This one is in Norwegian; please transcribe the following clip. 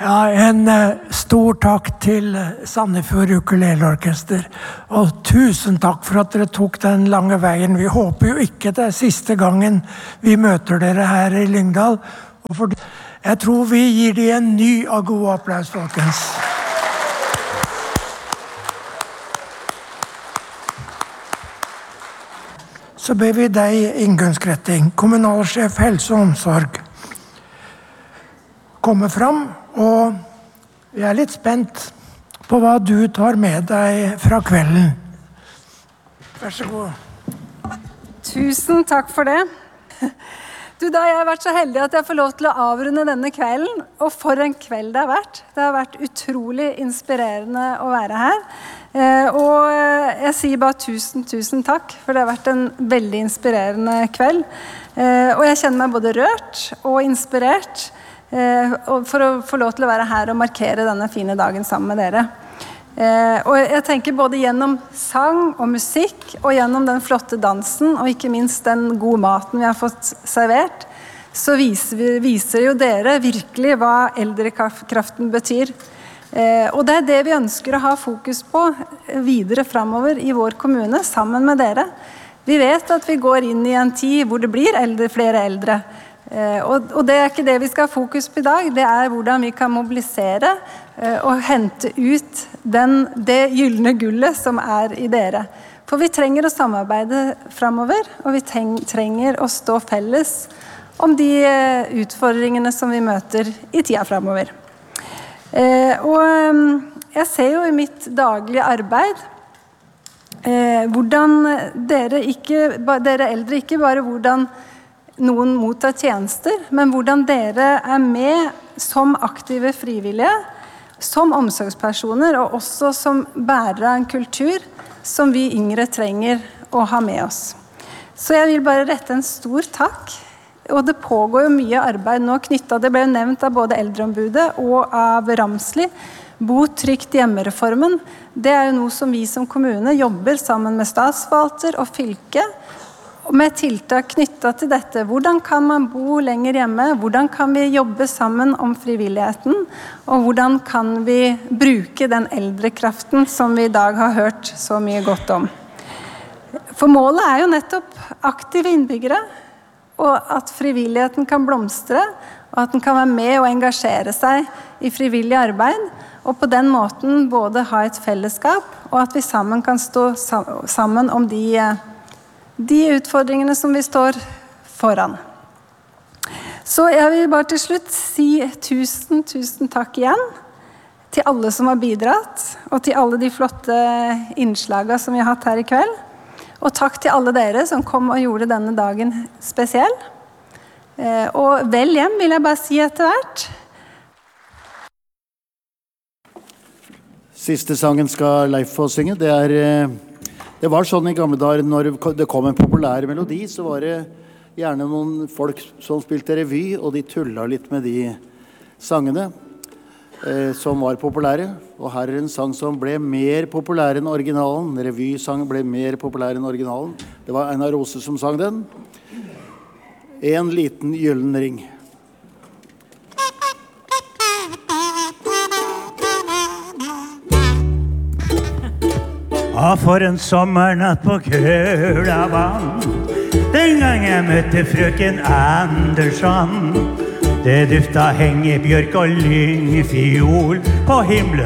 Ja, en stor takk til Sandefjord Ukuleleorkester, og tusen takk for at dere tok den lange veien. Vi håper jo ikke det siste gangen vi møter dere her i Lyngdal. Jeg tror vi gir de en ny og god applaus, folkens. Så ber vi deg, Ingunn Skretting, kommunalsjef helse og omsorg, komme fram, og jeg litt spent på hva du tar med deg fra kvelden. Vær så god. Tusen takk for det. Du, da jeg har vært så heldig at jeg får lov til å avrunde denne kvelden, og for en kveld det har vært. Det har vært utrolig inspirerende å være her. Og jeg sier bare tusen takk, for det har vært en veldig inspirerende kveld. Og jeg kjenner meg både rørt og inspirert for å få lov til å være her og markere denne fine dagen sammen med dere. Og jeg tenker både gjennom sang og musikk og gjennom den flotte dansen og ikke minst den gode maten vi har fått servert, så viser jo dere virkelig hva eldrekraften betyr. Og det er det vi ønsker å ha fokus på videre fremover i vår kommune sammen med dere. Vi vet at vi går inn i en tid hvor det blir flere eldre. Og det er ikke det vi skal ha fokus på i dag, det er hvordan vi kan mobilisere og hente ut det gyllene gullet som er i dere. For vi trenger å samarbeide fremover, og vi trenger å stå felles om de utfordringene som vi møter i tida fremover. Og jeg ser jo i mitt daglige arbeid hvordan dere eldre ikke bare hvordan noen mottar tjenester, men hvordan dere er med som aktive frivillige, som omsorgspersoner, og også som bærere av en kultur som vi yngre trenger å ha med oss. Så jeg vil bare rette en stor takk, og det pågår jo mye arbeid nå knyttet, det ble nevnt av både Eldreombudet og av Ramsli, Bo trygt hjemmereformen. Det er jo noe som vi som kommune jobber sammen med statsforvalter og fylke, med tiltak knyttet til dette. Hvordan kan man bo lenger hjemme? Hvordan kan vi jobbe sammen om frivilligheten? Og hvordan kan vi bruke den eldrekraften som vi i dag har hørt så mye godt om? For målet er jo nettopp aktive innbyggere, og at frivilligheten kan blomstre, og at den kan være med og engasjere seg i frivillig arbeid, og på den måten både ha et fellesskap, og at vi sammen kan stå sammen om de utfordringene som vi står foran. Så jeg vil bare til slutt si tusen takk igjen til alle som har bidratt, og til alle de flotte innslagene som vi har hatt her i kveld. Og takk til alle dere som kom og gjorde denne dagen spesiell. Og vel hjem vil jeg bare si etter hvert. Siste sangen skal Leif få synge. Det var sånn i gamle dager, når det kom en populær melodi, så var det gjerne noen folk som spilte revy, og de tullet litt med de sangene som var populære. Og her er en sang som ble mer populær enn originalen. Revysangen ble mer populær enn originalen. Det var Einar Rose som sang den. En liten gyllen ring. For en sommernatt på Kølavann, den gang jeg møtte frøken Andersson. Det dufta hengebjørk og lyngfiol på himmelen.